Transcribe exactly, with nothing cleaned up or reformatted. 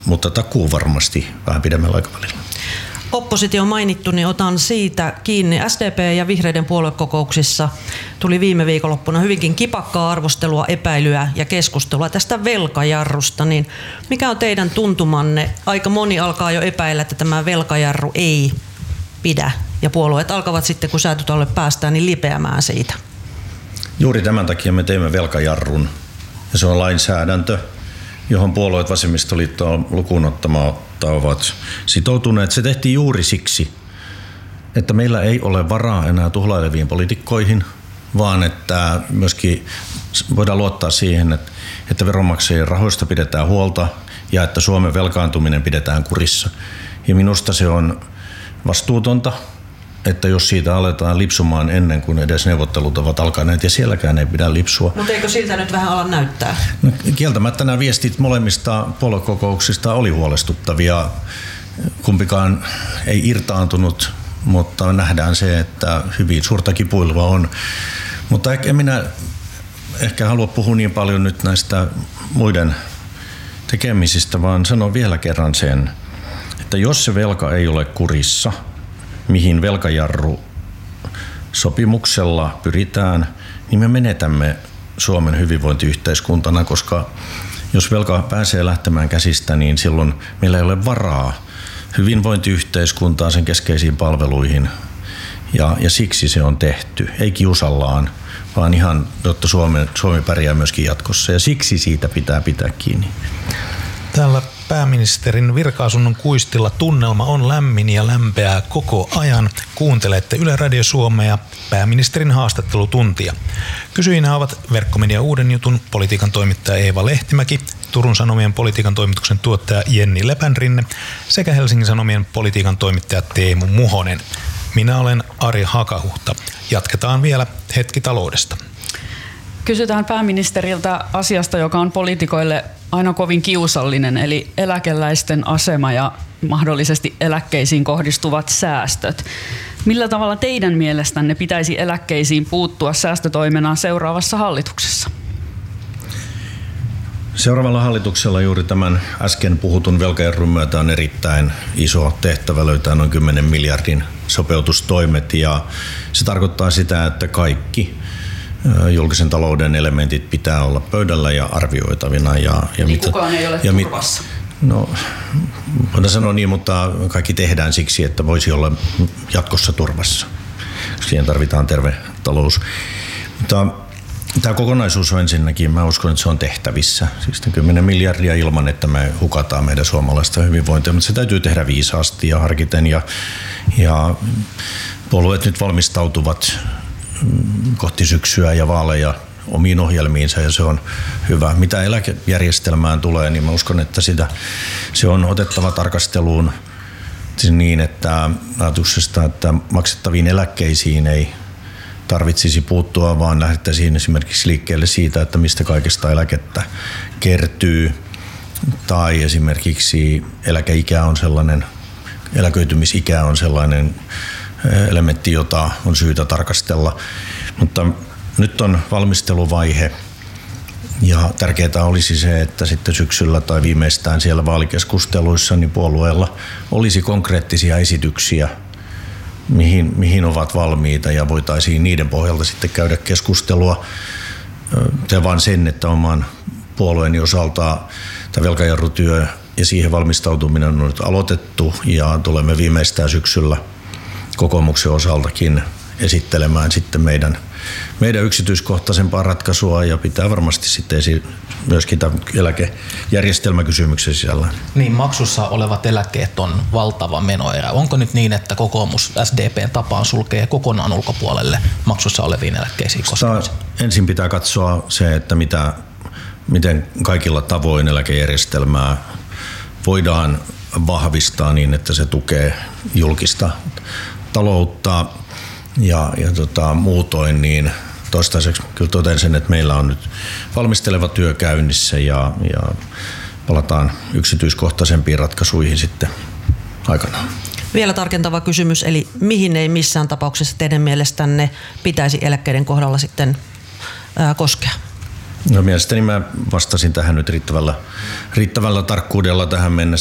mutta takuu varmasti vähän pidemmällä aikavälillä. Oppositio on mainittu, niin otan siitä kiinni. S D P ja vihreiden puoluekokouksissa tuli viime viikonloppuna hyvinkin kipakkaa arvostelua, epäilyä ja keskustelua tästä velkajarrusta. Niin mikä on teidän tuntumanne? Aika moni alkaa jo epäillä, että tämä velkajarru ei pidä ja puolueet alkavat sitten, kun Säätytalolle päästään, niin lipeämään siitä. Juuri tämän takia me teimme velkajarrun ja se on lainsäädäntö, johon puolueet vasemmistoliittoa lukuun ottamatta ovat sitoutuneet. Se tehtiin juuri siksi, että meillä ei ole varaa enää tuhlaileviin poliitikkoihin, vaan että myöskin voidaan luottaa siihen, että veronmaksajien rahoista pidetään huolta ja että Suomen velkaantuminen pidetään kurissa. Ja minusta se on vastuutonta, että jos siitä aletaan lipsumaan ennen kuin edes neuvottelut ovat alkaneet, ja sielläkään ei pidä lipsua. Mutta eikö siltä nyt vähän ala näyttää? No, kieltämättä nämä viestit molemmista puoluekokouksista oli huolestuttavia. Kumpikaan ei irtaantunut, mutta nähdään se, että hyvin suurta kipuilua on. Mutta en minä ehkä halua puhua niin paljon nyt näistä muiden tekemisistä, vaan sanon vielä kerran sen, että jos se velka ei ole kurissa, mihin velkajarru sopimuksella pyritään, niin me menetämme Suomen hyvinvointiyhteiskuntana, koska jos velka pääsee lähtemään käsistä, niin silloin meillä ei ole varaa hyvinvointiyhteiskuntaan, sen keskeisiin palveluihin. Ja, ja siksi se on tehty, ei kiusallaan, vaan ihan, jotta Suomi, Suomi pärjää myöskin jatkossa. Ja siksi siitä pitää pitää kiinni. Täällä pääministerin virka-asunnon kuistilla tunnelma on lämmin ja lämpeää koko ajan. Kuuntelette Yle Radio Suomea pääministerin haastattelutuntia. Kysyjinä ovat Verkkomedia Uuden jutun politiikan toimittaja Eeva Lehtimäki, Turun Sanomien politiikan toimituksen tuottaja Jenni Lepänrinne sekä Helsingin Sanomien politiikan toimittaja Teemu Muhonen. Minä olen Ari Hakahuhta. Jatketaan vielä hetki taloudesta. Kysytään pääministeriltä asiasta, joka on poliitikoille aina kovin kiusallinen, eli eläkeläisten asema ja mahdollisesti eläkkeisiin kohdistuvat säästöt. Millä tavalla teidän mielestänne pitäisi eläkkeisiin puuttua säästötoimena seuraavassa hallituksessa? Seuraavalla hallituksella juuri tämän äsken puhutun velkajarrun myötä on erittäin iso tehtävä löytää noin kymmenen miljardin sopeutustoimet, ja se tarkoittaa sitä, että kaikki julkisen talouden elementit pitää olla pöydällä ja arvioitavina. Ja, ja niin mitä, kukaan ei ole ja turvassa. Mit, no, voidaan sanoa niin, mutta kaikki tehdään siksi, että voisi olla jatkossa turvassa. Siihen tarvitaan terve talous. Mutta tämä kokonaisuus on ensinnäkin, mä uskon, että se on tehtävissä. Siis kymmenen miljardia ilman, että me hukataan meidän suomalaista hyvinvointia, mutta se täytyy tehdä viisaasti ja harkiten. Ja, ja puolueet nyt valmistautuvat kohti syksyä ja vaaleja omiin ohjelmiinsa, ja se on hyvä. Mitä eläkejärjestelmään tulee, niin mä uskon, että sitä, se on otettava tarkasteluun niin, että ajatuksesta, että maksettaviin eläkkeisiin ei tarvitsisi puuttua, vaan lähdettäisiin esimerkiksi liikkeelle siitä, että mistä kaikesta eläkettä kertyy, tai esimerkiksi eläkeikä on sellainen, eläköitymisikä on sellainen elementti, jota on syytä tarkastella. Mutta nyt on valmisteluvaihe, ja tärkeää olisi se, että sitten syksyllä tai viimeistään siellä vaalikeskusteluissa niin puolueella olisi konkreettisia esityksiä, mihin, mihin ovat valmiita, ja voitaisiin niiden pohjalta sitten käydä keskustelua. Te vaan sen, että oman puolueeni osalta tämä velkajarrutyö ja siihen valmistautuminen on nyt aloitettu, ja tulemme viimeistään syksyllä kokoomuksen osaltakin esittelemään sitten meidän, meidän yksityiskohtaisempaa ratkaisua, ja pitää varmasti sitten esi- myöskin tämän eläkejärjestelmäkysymyksen sisällä. Niin, maksussa olevat eläkkeet on valtava menoerä. Onko nyt niin, että kokoomus S D P:n tapaan sulkee kokonaan ulkopuolelle maksussa oleviin eläkkeisiin koskemisen? Ensin pitää katsoa se, että mitä, miten kaikilla tavoin eläkejärjestelmää voidaan vahvistaa niin, että se tukee julkista taloutta, ja, ja tota, muutoin niin toistaiseksi kyllä totean sen, että meillä on nyt valmisteleva työ käynnissä, ja, ja palataan yksityiskohtaisempiin ratkaisuihin sitten aikanaan. Vielä tarkentava kysymys, eli mihin ei missään tapauksessa teidän mielestänne pitäisi eläkkeiden kohdalla sitten ää, koskea? No mielestäni mä vastasin tähän nyt riittävällä, riittävällä tarkkuudella tähän mennessä.